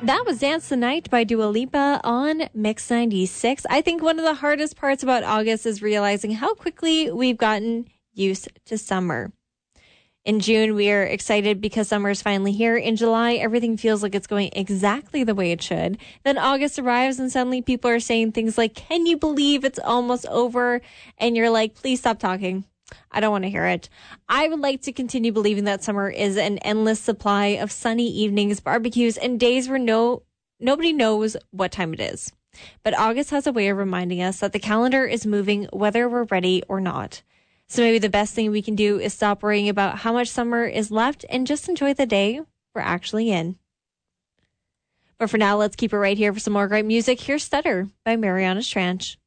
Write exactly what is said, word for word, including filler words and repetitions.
That was Dance the Night by Dua Lipa on Mix ninety-six. I think one of the hardest parts about August is realizing how quickly we've gotten used to summer. In June, we are excited because summer is finally here. In July, everything feels like it's going exactly the way it should. Then August arrives and suddenly people are saying things like, can you believe it's almost over? And you're like, please stop talking. I don't want to hear it. I would like to continue believing that summer is an endless supply of sunny evenings, barbecues, and days where no nobody knows what time it is. But August has a way of reminding us that the calendar is moving whether we're ready or not. So maybe the best thing we can do is stop worrying about how much summer is left and just enjoy the day we're actually in. But for now, let's keep it right here for some more great music. Here's Stutter by Mariana Strange.